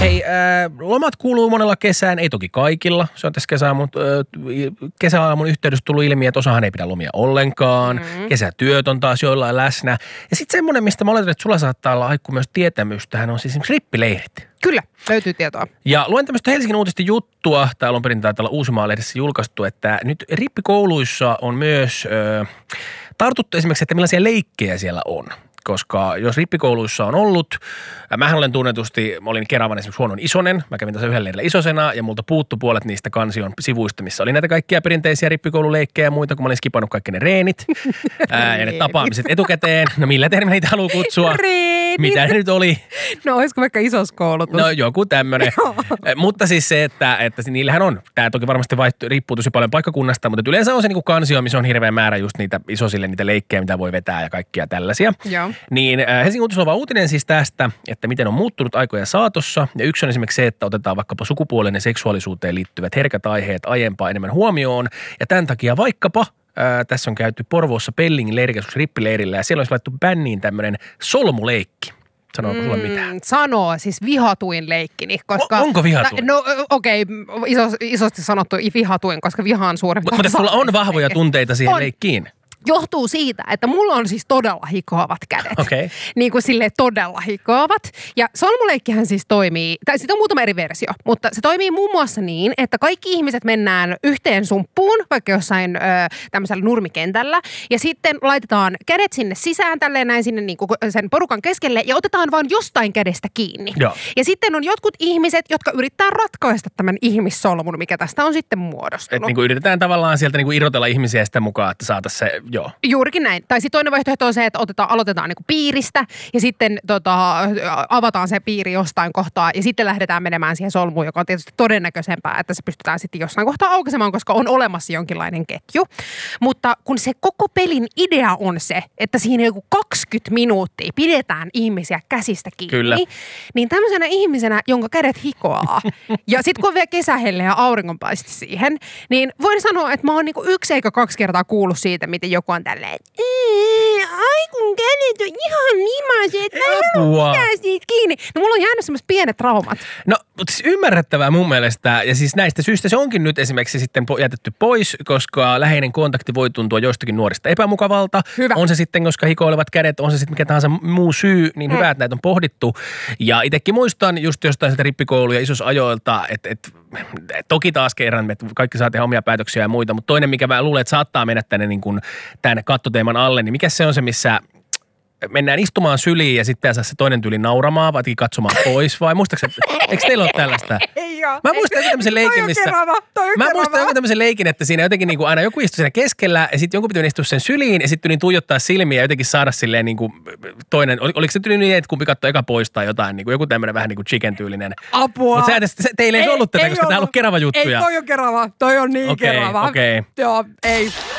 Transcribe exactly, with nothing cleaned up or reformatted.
Hei, äh, lomat kuuluu monella kesään, ei toki kaikilla. Se on tässä kesäaamun, äh, kesäaamun yhteydessä tullut ilmi, että osahan ei pidä lomia ollenkaan. Mm-hmm. Kesätyöt on taas joillain läsnä. Ja sitten semmoinen, mistä mä oletan, että sulla saattaa olla Aikku myös tietämystähän, on siis esimerkiksi rippileirit. Kyllä, löytyy tietoa. Ja luen tämmöistä Helsingin uutisten juttua, täällä on perin taitaa olla Uusimaa-lehdessä julkaistu, että nyt rippikouluissa on myös ö, tartuttu esimerkiksi, että millaisia leikkejä siellä on. Koska jos rippikouluissa on ollut, mähän olen tunnetusti, mä olin Keravan esimerkiksi huonon isonen, mä kävin tässä yhdellä leirillä isosena ja multa puuttu puolet niistä kansion sivuista, missä oli näitä kaikkia perinteisiä rippikoululeikkejä ja muita, kun mä olin skipannut kaikki ne reenit ää, ja ne tapaamiset etukäteen. No millä termillä niitä haluaa kutsua? Reenit. Mitä ne nyt oli? No olisiko vaikka isoskoulutus? No joku tämmöinen. Mutta siis se, että, että niillähän on, tämä toki varmasti vaihtuu, riippuu tosi paljon paikkakunnasta, mutta yleensä on se niin kuin kansio, missä on hirveä määrä just niitä isosille, niitä leikkejä, mitä voi vetää ja kaikkia tällaisia. Joo. Niin äh, Helsingin uutisilla on vaan uutinen siis tästä, että miten on muuttunut aikojen saatossa. Ja yksi on esimerkiksi se, että otetaan vaikkapa sukupuolen ja seksuaalisuuteen liittyvät herkät aiheet aiempaa enemmän huomioon. Ja tämän takia vaikkapa äh, tässä on käyty Porvoossa Pellingin leirikeskus rippileirillä ja siellä olisi laittu bänniin tämmöinen solmuleikki. Sanooko sulla mitään? Mm, sanoo, siis vihatuin leikkini. Koska, o, onko vihatuin? No okei, okay, iso, isosti sanottu vihatuin, koska viha on suurin. Mutta sulla on vahvoja tunteita siihen on. Leikkiin. Johtuu siitä, että mulla on siis todella hikoavat kädet. Okay. Niin kuin silleen todella hikoavat. Ja solmuleikkihän siis toimii, tai siitä on muutama eri versio, mutta se toimii muun muassa niin, että kaikki ihmiset mennään yhteen sumppuun, vaikka jossain ö, tämmöisellä nurmikentällä, ja sitten laitetaan kädet sinne sisään, tälleen näin sinne niin kuin sen porukan keskelle, ja otetaan vaan jostain kädestä kiinni. Joo. Ja sitten on jotkut ihmiset, jotka yrittää ratkaista tämän ihmissolmun, mikä tästä on sitten muodostunut. Että niin kuin yritetään tavallaan sieltä niin kuin irrotella ihmisiä sitä mukaan, että saataisiin se. Joo. Juurikin näin. Tai sitten toinen vaihtoehto on se, että otetaan, aloitetaan niinku piiristä ja sitten tota, avataan se piiri jostain kohtaa ja sitten lähdetään menemään siihen solmuun, joka on tietysti todennäköisempää, että se pystytään sitten jossain kohtaa aukaisemaan, koska on olemassa jonkinlainen ketju. Mutta kun se koko pelin idea on se, että siinä joku kaksikymmentä minuuttia pidetään ihmisiä käsistä kiinni, Kyllä. niin tämmöisenä ihmisenä, jonka kädet hikoaa ja sitten kun on vielä kesähelle ja auringonpaisti siihen, niin voin sanoa, että mä oon niinku yksi eikä kaksi kertaa kuullut siitä, miten joku on tälleen, että ai kun kädet on ihan limaiset, mä en halua pitää siitä kiinni. No mulla on jäänyt semmoiset pienet traumat. No, mutta siis ymmärrettävää mun mielestä, ja siis näistä syistä se onkin nyt esimerkiksi sitten jätetty pois, koska läheinen kontakti voi tuntua joistakin nuorista epämukavalta. Hyvä. On se sitten, koska hikoilevat kädet, on se sitten mikä tahansa muu syy, niin mm. hyvä, että näitä on pohdittu. Ja itsekin muistan just jostain sitä rippikouluja isosajoilta, että et, toki taas kerran, että kaikki saa tehdä omia päätöksiä ja muita, mutta toinen, mikä mä luulen, että saattaa mennä tänne niin kuin tämän kattoteeman alle, niin mikä se on se, missä mennään istumaan syliin ja sitten saa se toinen tyyli nauramaan, vai katsomaan pois, vai muistaakseni, eikö teillä ole tällaista? Ei ole. Mä muistan joku tämmöisen leikin, missä... Kerava, mä muistan joku tämmöisen leikin, että siinä jotenkin niin kuin aina joku istui siinä keskellä ja sitten jonkun piti istua sen syliin ja sitten niin tuijottaa silmiä ja jotenkin saada silleen niin kuin toinen, ol, oliko se tyyli niin, että kumpi katsoi eka pois tai jotain, niin kuin joku tämmöinen vähän niin kuin chicken-tyylinen. Apua. Mutta se, se, teillä ei, ei ollut tätä, koska tää on ollut Kerava juttuja. Ei, toi on Kerava, toi on niin okay, Kerava. Okei, okei. Joo, ei.